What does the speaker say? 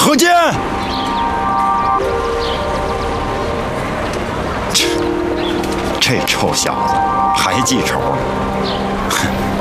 何坚，这臭小子还记仇，哼！